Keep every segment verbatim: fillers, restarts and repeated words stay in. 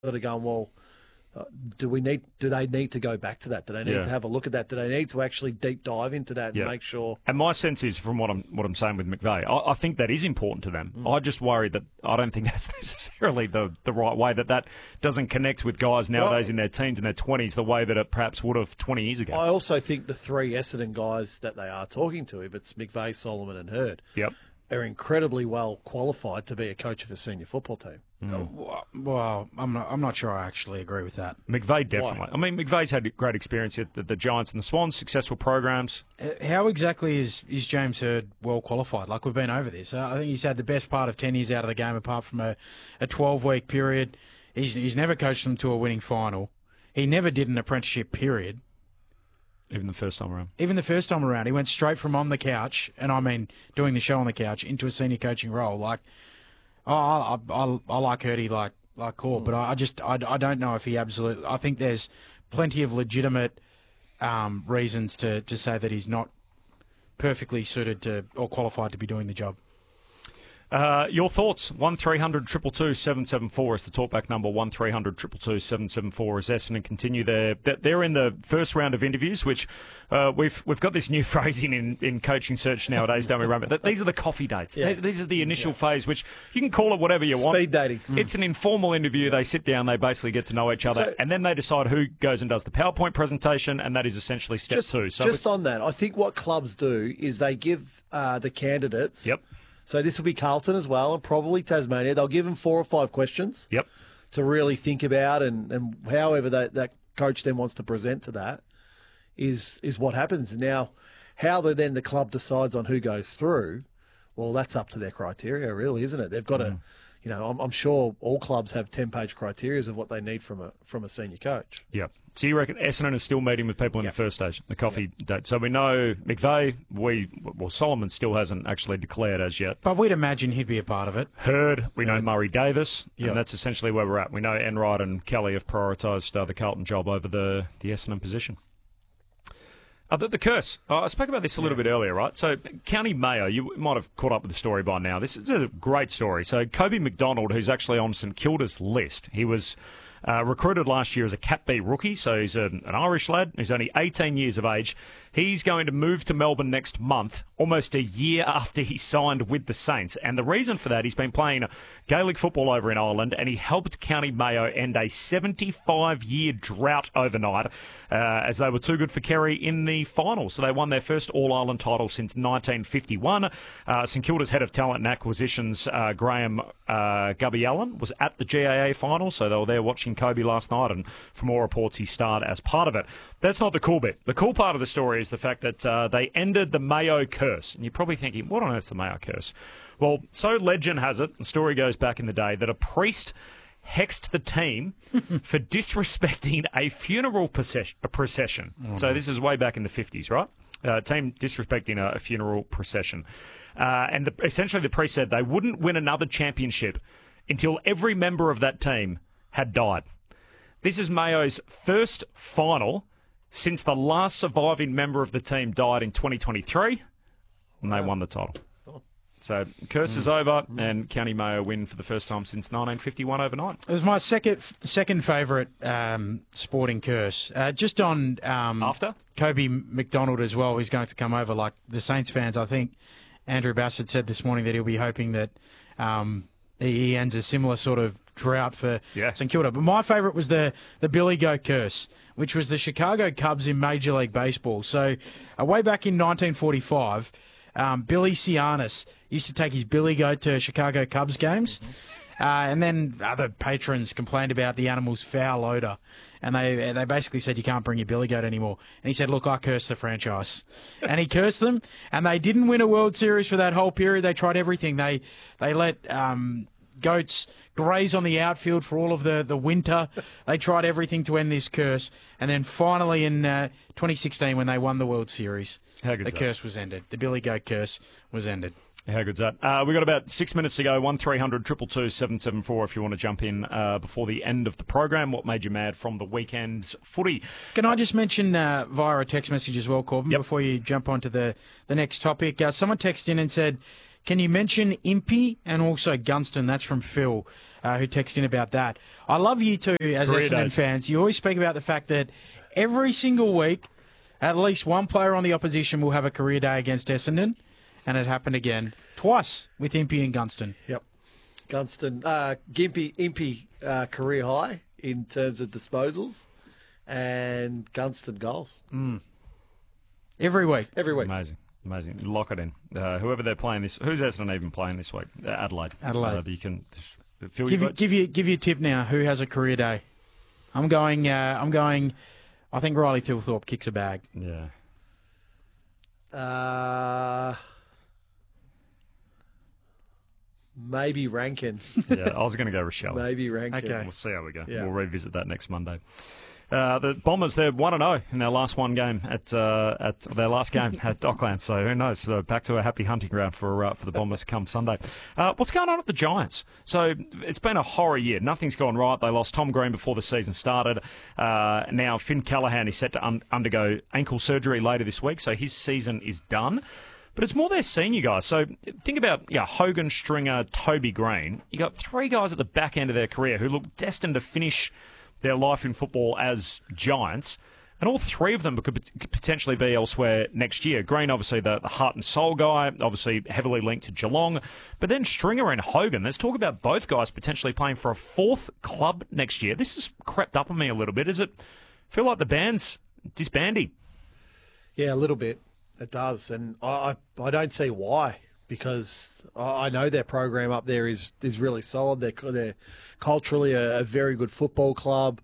that are going, well, uh, do we need? Do they need to go back to that? Do they need Yeah. to have a look at that? Do they need to actually deep dive into that and Yeah. make sure? And my sense is, from what I'm what I'm saying with McVeigh, I, I think that is important to them. Mm. I just worry that I don't think that's necessarily the, the right way, that that doesn't connect with guys nowadays well, in their teens and their twenties the way that it perhaps would have twenty years ago. I also think the three Essendon guys that they are talking to, if it's McVeigh, Solomon and Hurd, yep. are incredibly well qualified to be a coach of a senior football team. Mm. Well, I'm not. I'm not sure I actually agree with that. McVeigh definitely. Why? I mean, McVeigh's had great experience at the, the Giants and the Swans, successful programs. How exactly is, is James Hurd well qualified? Like, we've been over this. I think he's had the best part of ten years out of the game, apart from a, a twelve-week period. He's he's never coached them to a winning final. He never did an apprenticeship period. Even the first time around. Even the first time around, he went straight from on the couch, and I mean doing the show on the couch, into a senior coaching role. Like. Oh, I, I, I like Hurdy like like Corb, but I just I, I don't know if he absolutely. I think there's plenty of legitimate um, reasons to, to say that he's not perfectly suited to or qualified to be doing the job. Uh, your thoughts? one three hundred two two two seven seven four is the talkback number. one three hundred two two two seven seven four as Essendon continue their. They're in the first round of interviews, which uh, we've we've got this new phrasing in, in coaching search nowadays, don't we, Ryan? But these are the coffee dates. Yeah. These, these are the initial yeah. phase, which you can call it whatever you Speed want. Speed dating. It's an informal interview. They sit down, they basically get to know each other, so, and then they decide who goes and does the PowerPoint presentation, and that is essentially step just, two. So just on that, I think what clubs do is they give uh, the candidates. Yep. So this will be Carlton as well, and probably Tasmania. They'll give them four or five questions yep. to really think about, and, and however that, that coach then wants to present to that is is what happens. Now, how the, then the club decides on who goes through, well, that's up to their criteria, really, isn't it? They've got mm. to, you know, I'm, I'm sure all clubs have ten-page criteria of what they need from a from a senior coach. Yep. So you reckon Essendon is still meeting with people in yep. the first stage, the coffee yep. date? So we know McVeigh, we well Solomon still hasn't actually declared as yet. But we'd imagine he'd be a part of it. Hurd, we know Murray Davis, yep. and that's essentially where we're at. We know Enright and Kelly have prioritised uh, the Carlton job over the, the Essendon position. Uh, the, the curse. Uh, I spoke about this a little yeah. bit earlier, right? So County Mayo, you might have caught up with the story by now. This is a great story. So Kobe McDonald, who's actually on St Kilda's list, he was... Uh, recruited last year as a Cat B rookie, so he's a, an Irish lad. He's only eighteen years of age. He's going to move to Melbourne next month, almost a year after he signed with the Saints. And the reason for that, he's been playing Gaelic football over in Ireland, and he helped County Mayo end a seventy-five-year drought overnight, uh, as they were too good for Kerry in the finals. So they won their first All-Ireland title since nineteen fifty-one. Uh, St Kilda's head of talent and acquisitions, uh, Graham uh, Gubby Allen, was at the G A A final, so they were there watching Kobe last night, and from all reports he starred as part of it. That's not the cool bit. The cool part of the story is the fact that uh, they ended the Mayo curse. And you're probably thinking, what on earth's the Mayo curse? Well, so legend has it, the story goes back in the day, that a priest hexed the team for disrespecting a funeral procession. A procession. Mm-hmm. So this is way back in the fifties, right? Uh, team disrespecting a, a funeral procession. Uh, and the, essentially the priest said they wouldn't win another championship until every member of that team had died. This is Mayo's first final since the last surviving member of the team died in twenty twenty-three, and wow. they won the title. So curse mm. is over, and County Mayo win for the first time since nineteen fifty-one overnight. It was my second second favourite um, sporting curse. Uh, just on um, after Kobe McDonald as well, who's going to come over. Like the Saints fans, I think Andrew Bassett said this morning that he'll be hoping that um, he ends a similar sort of drought for yeah. St Kilda. But my favourite was the, the Billy Goat curse, which was the Chicago Cubs in Major League Baseball. So uh, way back in nineteen forty-five, um, Billy Cianis used to take his Billy Goat to Chicago Cubs games. Mm-hmm. Uh, and then other patrons complained about the animal's foul odour. And they they basically said, you can't bring your Billy Goat anymore. And he said, look, I cursed the franchise. And he cursed them. And they didn't win a World Series for that whole period. They tried everything. They they let um, goats graze on the outfield for all of the, the winter. They tried everything to end this curse. And then finally in uh, twenty sixteen, when they won the World Series, the curse was ended. The Billy Goat curse was ended. How good's that? Uh, we've got about six minutes to go. one three hundred two two two seven seven four if you want to jump in uh, before the end of the program. What made you mad from the weekend's footy? Can I just mention uh, via a text message as well, Corbin, yep. before you jump on to the, the next topic? Uh, someone texted in and said, Can you mention Impey and also Gunston? That's from Phil, uh, who texted in about that. I love you two as Career Essendon days. fans. You always speak about the fact that every single week, at least one player on the opposition will have a career day against Essendon, and it happened again twice with Impey and Gunston. Yep. Gunston, uh, Gimpy, Impey uh, career high in terms of disposals, and Gunston goals Every week. every week. Amazing. Amazing. Lock it in. Uh, whoever they're playing this, who's Essendon even playing this week? Uh, Adelaide. Adelaide. Uh, you can feel Give your you, give you give you a tip now. Who has a career day? I'm going. Uh, I'm going. I think Riley Thilthorpe kicks a bag. Yeah. Uh, maybe Rankin. Yeah. I was going to go Rochelle. maybe Rankin. Okay. We'll see how we go. Yeah. We'll revisit that next Monday. Uh, the Bombers, they're one and oh in their last one game at uh, at their last game at Docklands. So who knows? So back to a happy hunting ground for uh, for the Bombers come Sunday. Uh, what's going on at the Giants? So it's been a horror year. Nothing's gone right. They lost Tom Green before the season started. Uh, now Finn Callaghan is set to un- undergo ankle surgery later this week, so his season is done. But it's more their senior guys. So think about yeah, Hogan, Stringer, Toby Green. You got three guys at the back end of their career who look destined to finish their life in football as Giants, and all three of them could pot- potentially be elsewhere next year. Green, obviously, the, the heart and soul guy, obviously heavily linked to Geelong, but then Stringer and Hogan, there's talk about both guys potentially playing for a fourth club next year. This has crept up on me a little bit. Does it feel like the band's disbanding? Yeah, a little bit. It does, and I I, I don't see why, because I I know their program up there is, is really solid. They're they're culturally a, a very good football club,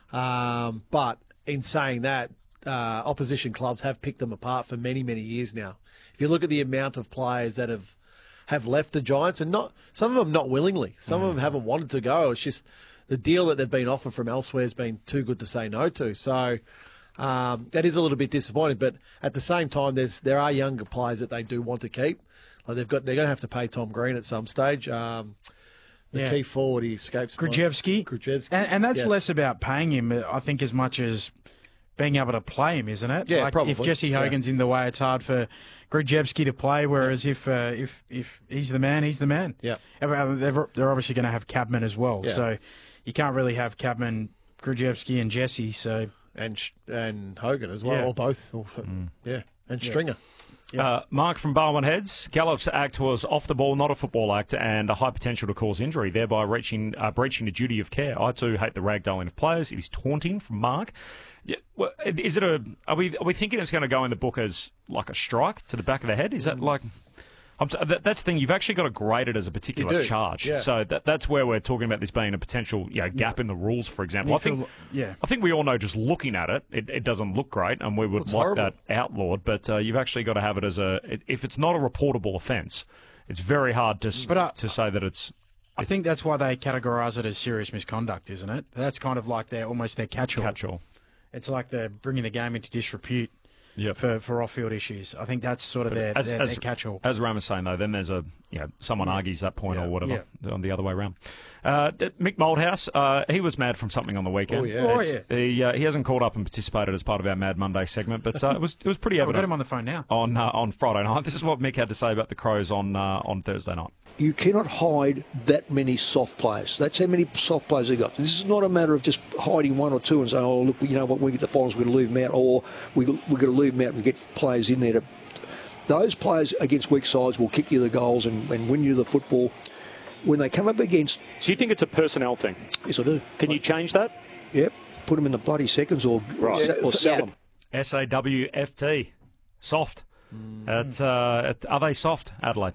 um, but in saying that, uh, opposition clubs have picked them apart for many many years now. If you look at the amount of players that have have left the Giants, and not some of them not willingly, some of them haven't wanted to go. It's just the deal that they've been offered from elsewhere has been too good to say no to. So. Um, that is a little bit disappointing, but at the same time, there's there are younger players that they do want to keep. Like they've got they're going to have to pay Tom Green at some stage. Um, the Yeah. key forward he escapes. Grujevski. Grujevski, And, and that's yes. less about paying him, I think, as much as being able to play him, isn't it? Yeah, like probably. If Jesse Yeah. Hogan's in the way, it's hard for Grujevski to play, whereas if uh, if if he's the man, he's the man. Yeah. Uh, They're, they're obviously going to have Cabman as well, Yeah. so you can't really have Cabman, Grujevski and Jesse, so... and Sh- and Hogan as well, Yeah. or both. Or, Yeah, and Stringer. Uh, Mark from Barwon Heads. Gallup's act was off the ball, not a football act, and a high potential to cause injury, thereby reaching uh, breaching the duty of care. I too hate the ragdolling of players. It is taunting from Mark. Yeah, well, is it a? Are we are we thinking it's going to go in the book as like a strike to the back of the head? Is that like? I'm, so- that, that's the thing. You've actually got to grade it as a particular You do, charge. yeah. So that, that's where we're talking about this being a potential you know, gap in the rules, for example. I You feel- think, yeah. I think we all know just looking at it, it, it doesn't look great, and we would Looks like horrible. that outlawed. But uh, you've actually got to have it as a. If it's not a reportable offence, it's very hard to s- But, uh, to say that it's. I think that's why they categorise it as serious misconduct, isn't it? That's kind of like their almost their catch-all. Catch-all. It's like they're bringing the game into disrepute Yep. for, for off-field issues. I think that's sort of their, as, their, as, their catch-all. As Ram was saying, though, then there's a, you know, someone argues that point Yeah. or whatever Yeah. on the other way around. Uh, D- Mick Moldhouse, uh, he was mad from something on the weekend. Oh, yeah. Oh, It's- yeah. He, uh, he hasn't called up and participated as part of our Mad Monday segment, but uh, it was it was pretty Oh, we've got evident him on the phone now. on uh, on Friday night. This is what Mick had to say about the Crows on uh, on Thursday night. You cannot hide that many soft players. That's how many soft players they got. This is not a matter of just hiding one or two and saying, "Oh, look, you know what? We get the finals, we're going to leave them out," or we we're going to leave them out and get players in there to. Those players against weak sides will kick you the goals and, and win you the football. When they come up against, So you think it's a personnel thing? yes, I do. Can you change that? Yep, put them in the bloody seconds or Right. or sell them. S A W F T, soft. At, uh, at, are they soft, Adelaide?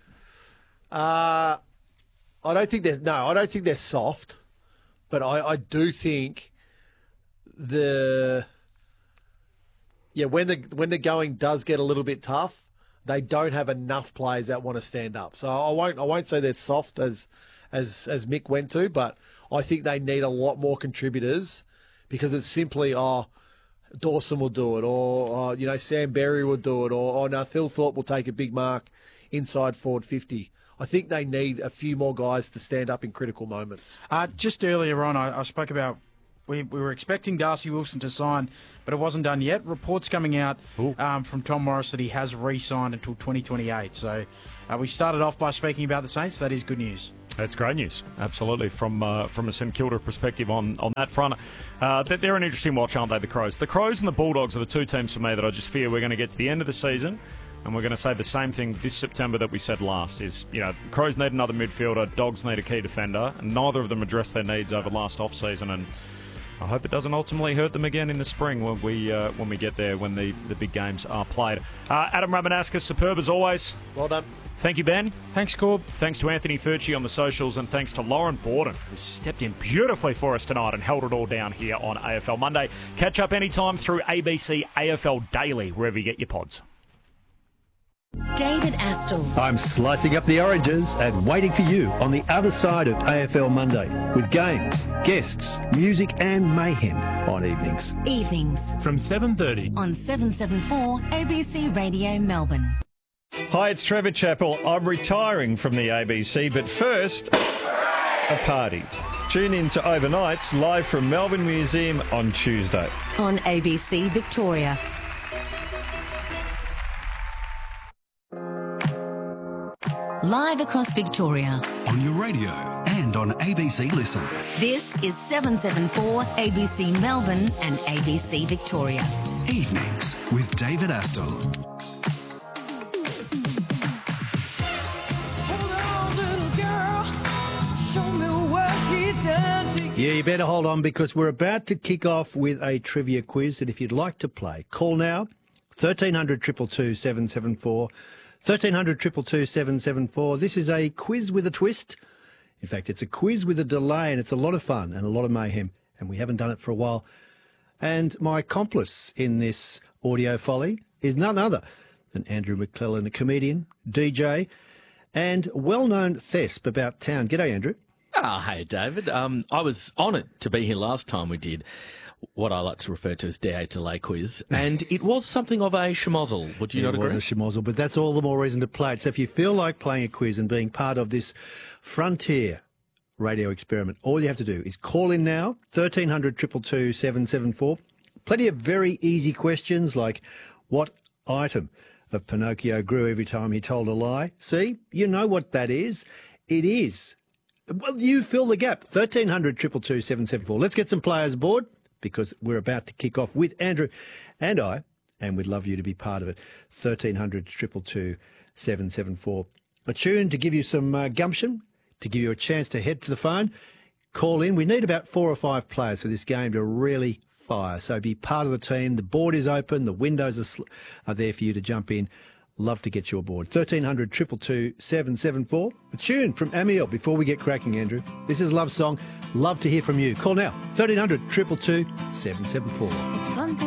Uh, I don't think they're no. I don't think they're soft, but I, I do think the yeah when the when the going does get a little bit tough, they don't have enough players that want to stand up. So I won't I won't say they're soft as as as Mick went to, but I think they need a lot more contributors because it's simply oh. Dawson will do it, or, or you know Sam Berry will do it, or, or now Thilthorpe will take a big mark inside forward fifty. I think they need a few more guys to stand up in critical moments. Uh, just earlier on, I, I spoke about we, we were expecting Darcy Wilson to sign, but it wasn't done yet. Reports coming out um, from Tom Morris that he has re-signed until twenty twenty-eight. So uh, we started off by speaking about the Saints. That is good news. That's great news, absolutely, from uh, from a St Kilda perspective on, on that front. Uh, they're an interesting watch, aren't they, the Crows? The Crows and the Bulldogs are the two teams for me that I just fear we're going to get to the end of the season and we're going to say the same thing this September that we said last, is, you know, Crows need another midfielder, Dogs need a key defender, and neither of them addressed their needs over last off-season, and I hope it doesn't ultimately hurt them again in the spring when we uh, when we get there, when the, the big games are played. Uh, Adam Ramanaskas, superb as always. Well done. Thank you, Ben. Thanks, Corb. Thanks to Anthony Furci on the socials, and thanks to Lauren Borden, who stepped in beautifully for us tonight and held it all down here on A F L Monday. Catch up anytime through A B C A F L Daily, wherever you get your pods. David Astle. I'm slicing up the oranges and waiting for you on the other side of A F L Monday with games, guests, music and mayhem on evenings. Evenings. From seven thirty. On seven seventy-four A B C Radio Melbourne. Hi, it's Trevor Chappell. I'm retiring from the A B C, but first, a party. Tune in to Overnights live from Melbourne Museum on Tuesday. On A B C Victoria. Live across Victoria. On your radio and on A B C Listen. This is seven seventy-four A B C Melbourne and A B C Victoria. Evenings with David Astle. Yeah, you better hold on because we're about to kick off with a trivia quiz, and if you'd like to play, call now, thirteen hundred, two two two, seven seven four, thirteen hundred, two two two, seven seven four. This is a quiz with a twist. In fact, it's a quiz with a delay, and it's a lot of fun and a lot of mayhem, and we haven't done it for a while. And my accomplice in this audio folly is none other than Andrew McClellan, a comedian, D J, and well-known thesp about town. G'day, Andrew. Oh, hey, David. Um, I was honoured to be here last time we did what I like to refer to as D A Delay quiz, and it was something of a schmozzle. Would you Yeah, not agree? It was a schmozzle, but that's all the more reason to play it. So if you feel like playing a quiz and being part of this frontier radio experiment, all you have to do is call in now, thirteen hundred, two two two, seven seven four. Plenty of very easy questions like, what item of Pinocchio grew every time he told a lie? See, you know what that is. It is. Well, you fill the gap. thirteen hundred, two two two, seven seven four. Let's get some players aboard because we're about to kick off with Andrew and I, and we'd love you to be part of it. thirteen hundred, two two two, seven seven four. A tune to give you some uh, gumption, to give you a chance to head to the phone, call in. We need about four or five players for this game to really fire. So be part of the team. The board is open. The windows are, sl- are there for you to jump in. Love to get you aboard. thirteen hundred, two two two, seven seven four. A tune from Amiel before we get cracking, Andrew. This is Love Song. Love to hear from you. Call now. thirteen hundred, two two two, seven seven four. It's one thing.